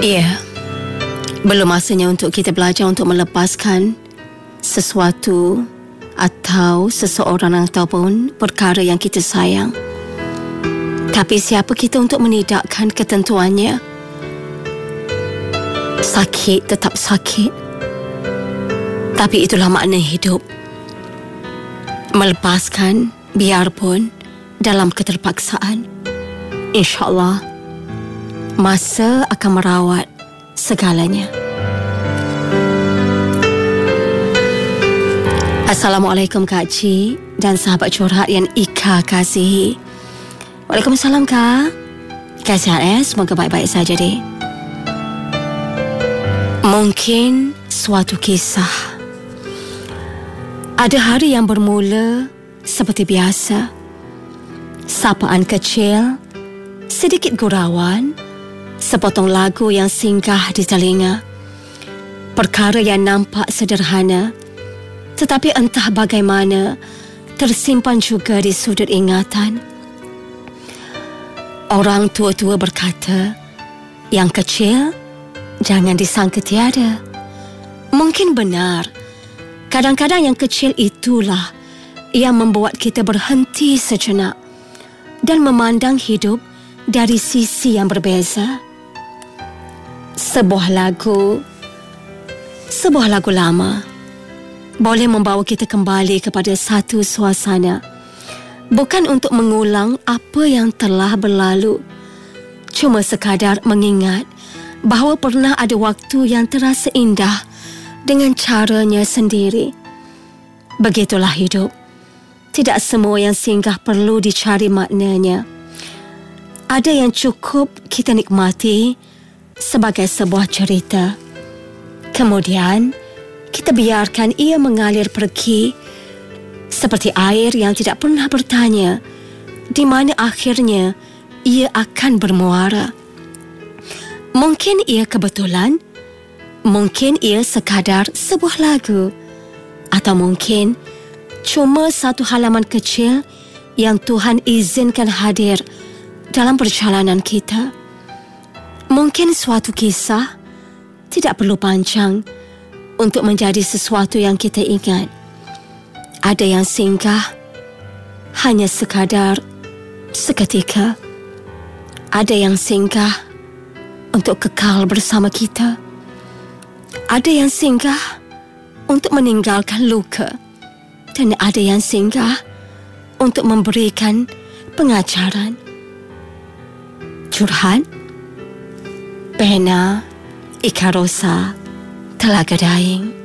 Ya, belum masanya untuk kita belajar untuk melepaskan sesuatu atau seseorang ataupun perkara yang kita sayang. Tapi siapa kita untuk menidakkan ketentuannya? Sakit tetap sakit. Tapi itulah makna hidup. Melepaskan biarpun dalam keterpaksaan. InsyaAllah masa akan merawat segalanya. Assalamualaikum Kak Cik dan sahabat curhat yang Ika kasihi. Waalaikumsalam Kak. Kak sihat semoga baik-baik saja dek. Mungkin suatu kisah. Ada hari yang bermula seperti biasa. Sapaan kecil, sedikit gurauan, sepotong lagu yang singgah di telinga. Perkara yang nampak sederhana, tetapi entah bagaimana tersimpan juga di sudut ingatan. Orang tua-tua berkata, yang kecil jangan disangka tiada. Mungkin benar, kadang-kadang yang kecil itulah yang membuat kita berhenti sejenak dan memandang hidup dari sisi yang berbeza. Sebuah lagu lama boleh membawa kita kembali kepada satu suasana. Bukan untuk mengulang apa yang telah berlalu, cuma sekadar mengingat bahawa pernah ada waktu yang terasa indah dengan caranya sendiri. Begitulah hidup. Tidak semua yang singgah perlu dicari maknanya. Ada yang cukup kita nikmati sebagai sebuah cerita. Kemudian, kita biarkan ia mengalir pergi seperti air yang tidak pernah bertanya di mana akhirnya ia akan bermuara. Mungkin ia kebetulan, mungkin ia sekadar sebuah lagu, atau mungkin cuma satu halaman kecil yang Tuhan izinkan hadir dalam perjalanan kita. Mungkin suatu kisah tidak perlu panjang untuk menjadi sesuatu yang kita ingat. Ada yang singgah hanya sekadar seketika. Ada yang singgah untuk kekal bersama kita. Ada yang singgah untuk meninggalkan luka. Dan ada yang singgah untuk memberikan pengajaran. Curhat Pena Ika Rosa Telaga Daing.